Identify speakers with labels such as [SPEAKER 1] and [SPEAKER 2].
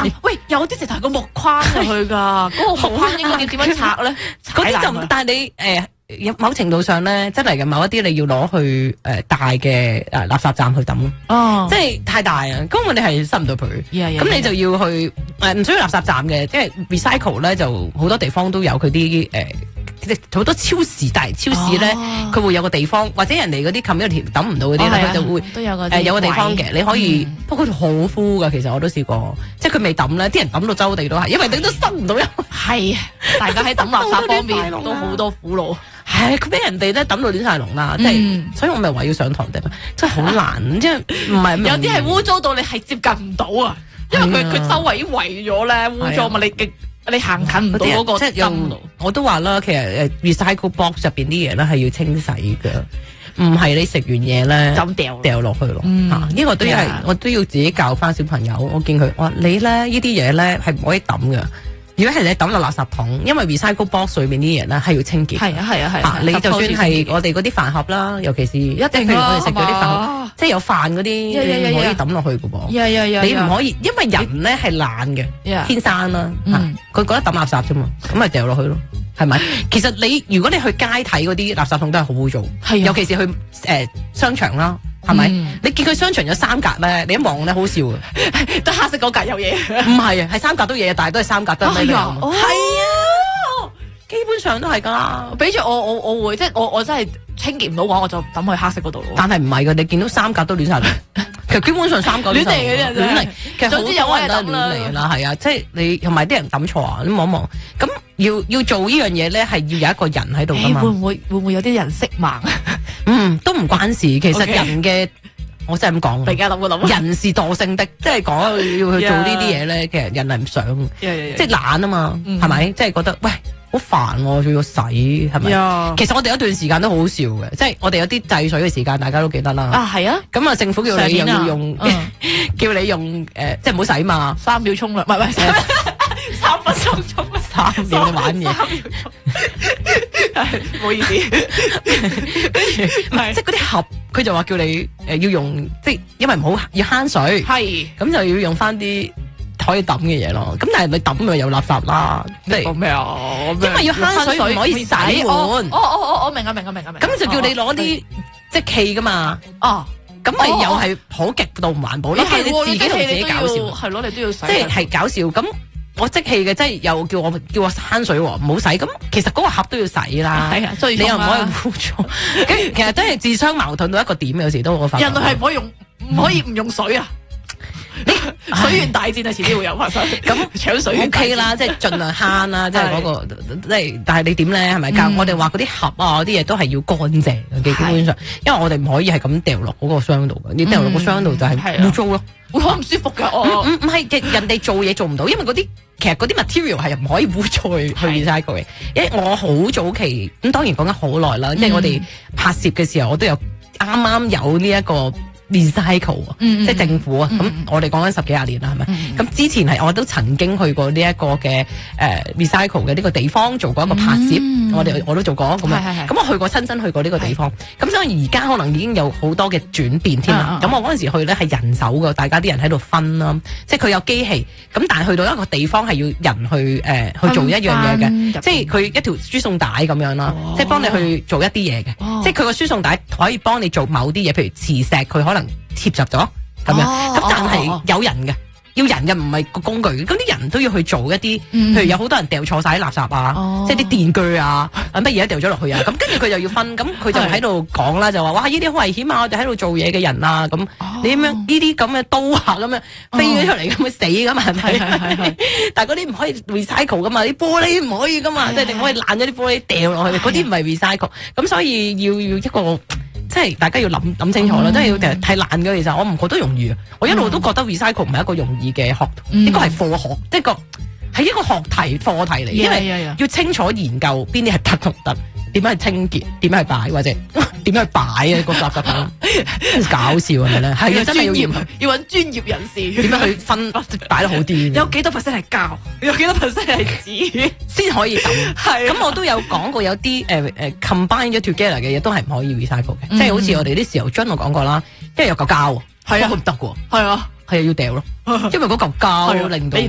[SPEAKER 1] 喂，有啲直頭係個木框入去噶，嗰個木框應該點樣拆咧？
[SPEAKER 2] 嗰啲就，但係你某程度上咧，真係嘅某一啲你要攞去大嘅垃圾站去抌咯。
[SPEAKER 1] 哦，
[SPEAKER 2] 即係太大啊，根本你係塞唔到佢。咁你就要去唔需要垃圾站嘅，即係 recycle 咧就好多地方都有佢啲好多超市大超市咧，佢會有個地方，或者人哋嗰啲 community 抌唔到嗰啲咧，佢就會
[SPEAKER 1] 都有
[SPEAKER 2] 有個地方嘅，你可以。不過佢好枯噶，其實我都試過，即係佢未抌咧，啲人抌到周地都係，因為你都塞唔到入。
[SPEAKER 1] 係，大家喺抌垃圾方面都好多苦惱。
[SPEAKER 2] 係佢俾人哋咧抌到亂晒龍啦，即係，所以我咪話要上堂啫，真係好難，即係唔係
[SPEAKER 1] 有啲係污糟到你係接近唔到啊，因為佢周圍已經圍咗咧污糟嘛，你行近唔到嗰個
[SPEAKER 2] 即係我都話啦，其實recycle box 入邊啲嘢咧係要清洗嘅，唔係你食完嘢咧就掉落去咯。呢個都係我都要自己教翻小朋友。我見佢話你咧呢啲嘢咧係唔可以抌㗎。如果係你抌落垃圾桶，因為 recycle box 裏面啲嘢咧係要清潔。係啊。你就算係我哋嗰啲飯盒啦，尤其是一定譬如我哋食嗰啲飯盒，即係有飯嗰啲，你唔可以抌落去㗎噃。你唔可以，因為人咧係懶嘅，天生啦。佢覺得抌垃圾啫嘛，咁咪掉落去咯，係咪？其實如果你去街睇嗰啲垃圾桶都係好污糟，尤其是去商場啦。係咪？你見佢商場有三格咧，你一望咧好笑嘅，
[SPEAKER 1] 得黑色嗰格有嘢。
[SPEAKER 2] 唔係啊，係三格都嘢，但係都係三格都係咩啊？係啊，基本上都係噶。
[SPEAKER 1] 比住我會即係我真係清潔唔到嘅話，我就抌去黑色嗰度。
[SPEAKER 2] 但係唔係嘅，你見到三格都亂晒嚟，其實基本上三格亂嚟
[SPEAKER 1] 嘅
[SPEAKER 2] 亂嚟。其實好多人都亂嚟啦，係啊，即係你同埋啲人抌錯啊，你望一望。咁要做呢樣嘢咧，係要有一個人喺度噶嘛。
[SPEAKER 1] 會唔會有啲人色盲？
[SPEAKER 2] 都唔關事。其實人嘅，我真係咁講。
[SPEAKER 1] 而家諗，
[SPEAKER 2] 人是惰性的，即係講要去做呢啲嘢咧，其實人係唔想，即係懶啊嘛，係咪？即係覺得喂好煩，仲要洗，係咪？其實我哋有一段時間都好好笑嘅，即係我哋有啲制水嘅時間，大家都記得啦。係啊。咁啊，政府叫你又要用，叫你用即係唔好洗嘛
[SPEAKER 1] ，3秒沖涼，唔係3分鐘沖
[SPEAKER 2] 3秒玩嘢。
[SPEAKER 1] 唔好意思，
[SPEAKER 2] 即係嗰啲盒，佢就話叫你要用，即係因為唔好要慳水，係咁就要用翻啲可以抌嘅嘢咯。咁但係你抌咪有垃圾啦，即係咩啊？因為要慳水唔可以洗碗。
[SPEAKER 1] 我明啊。
[SPEAKER 2] 咁就叫你攞啲即棄噶嘛。咁咪又係好極度唔環保咯。係你自己同自己搞笑，
[SPEAKER 1] 係咯，你都要洗。
[SPEAKER 2] 即係搞笑咁。我即棄嘅，即係又叫我慳水喎，唔好洗。咁其實嗰個盒都要洗啦，你又唔可以污糟。其實真係自相矛盾到一個點，有時都我發覺。
[SPEAKER 1] 人類係唔可以唔用水啊！水源大戰啊，遲啲會有發生。咁搶水
[SPEAKER 2] OK 啦，即係盡量慳啦，即係嗰個即係。但係你點咧？係咪教我哋話嗰啲盒啊嗰啲嘢都係要乾淨嘅，基本上，因為我哋唔可以係咁掉落嗰個箱度嘅，你掉落個箱度就係污糟咯。
[SPEAKER 1] 會好唔舒服噶，
[SPEAKER 2] 唔係人哋做嘢做唔到，因為其實嗰啲 material 係唔可以污糟去 recycle 嘅。因為我好早期咁，當然講緊好耐啦，即係我哋拍攝嘅時候，我都有啱啱有呢一個 recycle 即係政府啊。咁我哋講緊10幾20年啦，係咪？咁之前係我都曾經去過呢一個嘅recycle 嘅呢個地方做過一個拍攝，我都做過咁樣。咁我親身去過呢個地方。咁所以而家可能已經有好多嘅轉變添啦。咁我嗰陣時去咧係人手㗎，大家啲人喺度分啦，即係佢有機器。咁但係去到一個地方係要人去做一樣嘢嘅，即係佢一條輸送帶咁樣啦，即係幫你去做一啲嘢嘅。即係佢個輸送帶可以幫你做某啲嘢，譬如磁石佢可能貼實咗咁樣，咁但係有人嘅，要人嘅唔係個工具嘅，咁啲人都要去做一啲，譬如有好多人掉錯晒啲垃圾啊，即係啲電鋸啊，乜嘢都掉咗落去啊，咁跟住佢就要分，咁佢就喺度講啦，就話哇呢啲好危險啊，我哋喺度做嘢嘅人啊，咁你點樣呢啲咁嘅刀啊咁樣飛咗出嚟咁樣死噶嘛，係咪？但係嗰啲唔可以 recycle 噶嘛，啲玻璃唔可以噶嘛，即係你可以爛咗啲玻璃掉落去，嗰啲唔係 recycle，咁所以要一個。即係大家要諗清楚啦，真係要睇爛嘅。其實我唔覺得容易，我一路都覺得 recycle 唔係一個容易嘅學，呢個係課學，即係係一個學題課題嚟，因為要清楚研究邊啲係得同唔得，點樣去清潔，點樣去擺或者點樣去擺啊個垃圾桶，搞笑係咪咧？係啊，真係
[SPEAKER 1] 要揾專業人士
[SPEAKER 2] 點樣去分擺得好啲，
[SPEAKER 1] 有幾多 percent 係膠，有幾多 percent 係紙
[SPEAKER 2] 先可以抌。咁我都有講過有啲combine 咗 together 嘅嘢都係唔可以 recycle 嘅，即係好似我哋啲豉油樽我講過啦，因為有嚿膠，係啊唔得嘅，係啊要掉咯，因為嗰嚿膠令到